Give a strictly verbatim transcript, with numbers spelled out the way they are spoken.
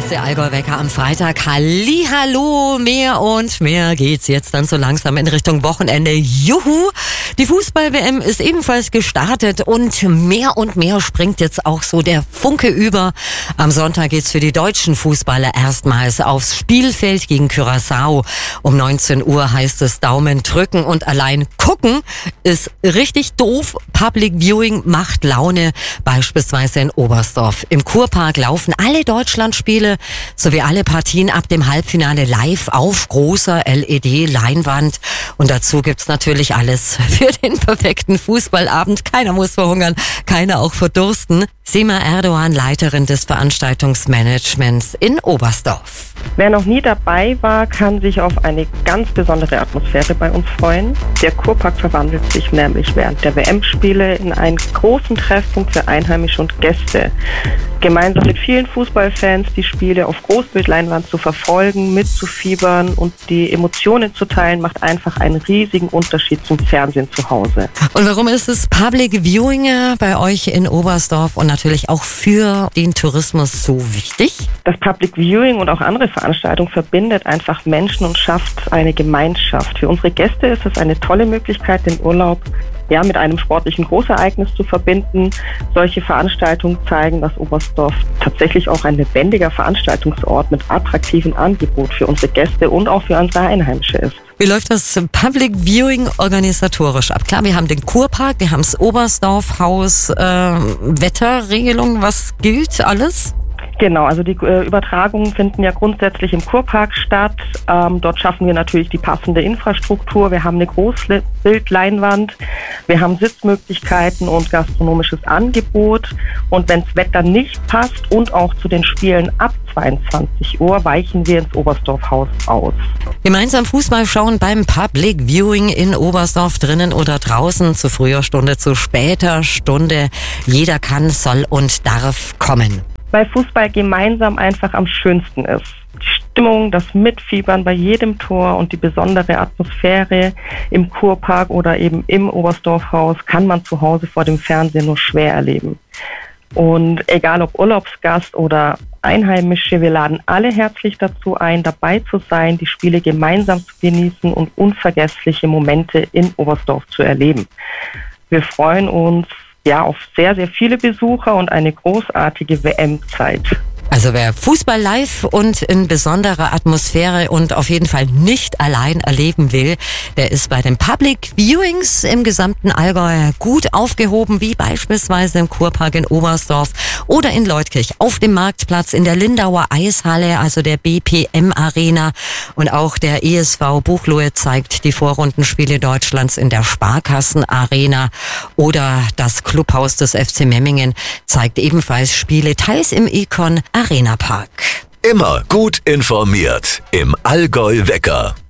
ist der Allgäu-Wecker am Freitag. Hallihallo, mehr und mehr geht's jetzt dann so langsam in Richtung Wochenende. Juhu! Die Fußball-W M ist ebenfalls gestartet und mehr und mehr springt jetzt auch so der Funke über. Am Sonntag geht's für die deutschen Fußballer erstmals aufs Spielfeld gegen Curaçao. Um neunzehn Uhr heißt es Daumen drücken und allein gucken ist richtig doof. Public Viewing macht Laune, beispielsweise in Oberstdorf. Im Kurpark laufen alle Deutschlandspiele sowie alle Partien ab dem Halbfinale live auf großer L E D-Leinwand. Und dazu gibt's natürlich alles für den perfekten Fußballabend. Keiner muss verhungern, keiner auch verdursten. Sema Erdoğan, Leiterin des Veranstaltungsmanagements in Oberstdorf. Wer noch nie dabei war, kann sich auf eine ganz besondere Atmosphäre bei uns freuen. Der Kurpark verwandelt sich nämlich während der W M-Spiele in einen großen Treffpunkt für Einheimische und Gäste. Gemeinsam mit vielen Fußballfans die Spiele auf Großbildleinwand zu verfolgen, mitzufiebern und die Emotionen zu teilen, macht einfach einen riesigen Unterschied zum Fernsehen zu Hause. Und warum ist es Public Viewing bei euch in Oberstdorf und natürlich auch für den Tourismus so wichtig? Das Public Viewing und auch andere Veranstaltungen verbindet einfach Menschen und schafft eine Gemeinschaft. Für unsere Gäste ist es eine tolle Möglichkeit, den Urlaub ja, mit einem sportlichen Großereignis zu verbinden. Solche Veranstaltungen zeigen, dass Oberstdorf tatsächlich auch ein lebendiger Veranstaltungsort mit attraktiven Angebot für unsere Gäste und auch für unsere Einheimische ist. Wie läuft das Public Viewing organisatorisch ab? Klar, wir haben den Kurpark, wir haben das Oberstdorf-Haus, äh, Wetterregelung, was gilt alles? Genau, also die äh, Übertragungen finden ja grundsätzlich im Kurpark statt. Ähm, dort schaffen wir natürlich die passende Infrastruktur. Wir haben eine Großbildleinwand, wir haben Sitzmöglichkeiten und gastronomisches Angebot. Und wenn das Wetter nicht passt und auch zu den Spielen ab zweiundzwanzig Uhr, weichen wir ins Oberstdorf-Haus aus. Gemeinsam Fußball schauen beim Public Viewing in Oberstdorf, drinnen oder draußen, zu früher Stunde, zu später Stunde. Jeder kann, soll und darf kommen. Weil Fußball gemeinsam einfach am schönsten ist. Die Stimmung, das Mitfiebern bei jedem Tor und die besondere Atmosphäre im Kurpark oder eben im Oberstdorf-Haus kann man zu Hause vor dem Fernseher nur schwer erleben. Und egal ob Urlaubsgast oder Einheimische, wir laden alle herzlich dazu ein, dabei zu sein, die Spiele gemeinsam zu genießen und unvergessliche Momente in Oberstdorf zu erleben. Wir freuen uns ja auf sehr, sehr viele Besucher und eine großartige W M-Zeit. Also wer Fußball live und in besonderer Atmosphäre und auf jeden Fall nicht allein erleben will, der ist bei den Public Viewings im gesamten Allgäu gut aufgehoben, wie beispielsweise im Kurpark in Oberstdorf oder in Leutkirch auf dem Marktplatz, in der Lindauer Eishalle, also der B P M Arena, und auch der E S V Buchloe zeigt die Vorrundenspiele Deutschlands in der Sparkassen Arena oder das Clubhaus des F C Memmingen zeigt ebenfalls Spiele, teils im Econ Arena Park. Immer gut informiert im Allgäu-Wecker.